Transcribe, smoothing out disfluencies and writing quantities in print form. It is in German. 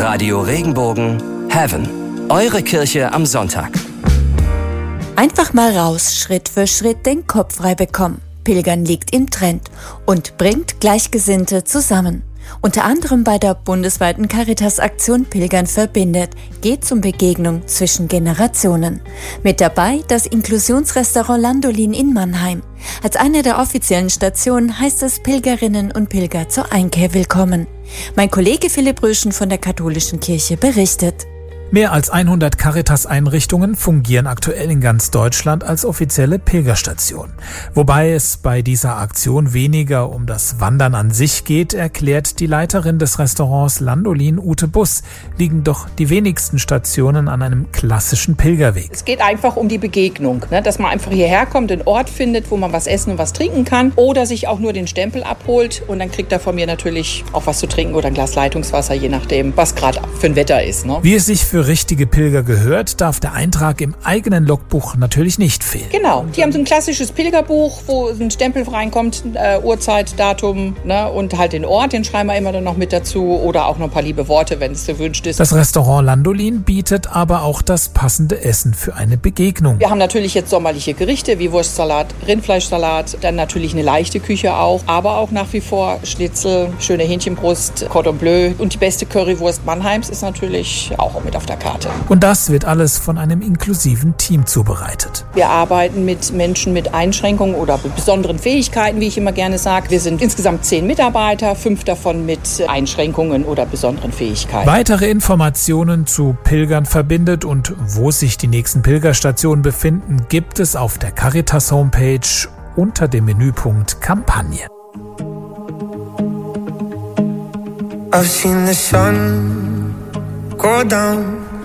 Radio Regenbogen Heaven. Eure Kirche am Sonntag. Einfach mal raus, Schritt für Schritt den Kopf frei bekommen. Pilgern liegt im Trend und bringt Gleichgesinnte zusammen. Unter anderem bei der bundesweiten Caritas-Aktion Pilgern verbindet geht es um Begegnung zwischen Generationen. Mit dabei das Inklusionsrestaurant Landolin in Mannheim. Als eine der offiziellen Stationen heißt es Pilgerinnen und Pilger zur Einkehr willkommen. Mein Kollege Philipp Röschen von der Katholischen Kirche berichtet. Mehr als 100 Caritas-Einrichtungen fungieren aktuell in ganz Deutschland als offizielle Pilgerstation. Wobei es bei dieser Aktion weniger um das Wandern an sich geht, erklärt die Leiterin des Restaurants Landolin, Ute Buss, liegen doch die wenigsten Stationen an einem klassischen Pilgerweg. Es geht einfach um die Begegnung, dass man einfach hierher kommt, einen Ort findet, wo man was essen und was trinken kann oder sich auch nur den Stempel abholt und dann kriegt er von mir natürlich auch was zu trinken oder ein Glas Leitungswasser, je nachdem, was gerade für ein Wetter ist. Wie es sich für richtige Pilger gehört, darf der Eintrag im eigenen Logbuch natürlich nicht fehlen. Genau, die haben so ein klassisches Pilgerbuch, wo ein Stempel reinkommt, Uhrzeit, Datum und halt den Ort, den schreiben wir immer dann noch mit dazu oder auch noch ein paar liebe Worte, wenn es gewünscht ist. Das Restaurant Landolin bietet aber auch das passende Essen für eine Begegnung. Wir haben natürlich jetzt sommerliche Gerichte wie Wurstsalat, Rindfleischsalat, dann natürlich eine leichte Küche auch, aber auch nach wie vor Schnitzel, schöne Hähnchenbrust, Cordon Bleu und die beste Currywurst Mannheims ist natürlich auch mit auf der Karte. Und das wird alles von einem inklusiven Team zubereitet. Wir arbeiten mit Menschen mit Einschränkungen oder mit besonderen Fähigkeiten, wie ich immer gerne sage. Wir sind insgesamt 10 Mitarbeiter, 5 davon mit Einschränkungen oder besonderen Fähigkeiten. Weitere Informationen zu Pilgern verbindet und wo sich die nächsten Pilgerstationen befinden, gibt es auf der Caritas-Homepage unter dem Menüpunkt Kampagne. I've seen the sun go down